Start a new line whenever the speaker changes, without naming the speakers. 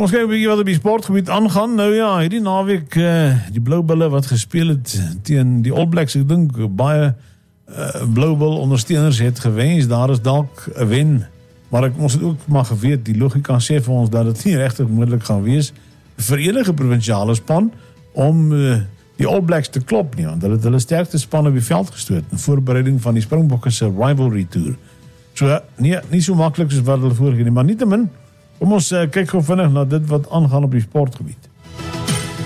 Ons kyk 'n bietjie wat op die sportgebied aangaan. Nou ja, hierdie naweek die Blou Bulle wat gespeel het teen die All Blacks, ek dink baie Blou Bull ondersteuners het gewens. Daar is dalk 'n wen, maar ons het ook maar geweet, die logika sê vir ons dat dit nie regtig moontlik gaan wees vir enige provinsiale span om die All Blacks te klop nie, want hulle het hulle sterkste span op die veld gestoot in voorbereiding van die Springbokke se rivalry tour. So nee, nie so maklik soos wat hulle voorgee nie, maar nietemin, kom ons kyk gou vinnig na dit wat aangaan op die sportgebied.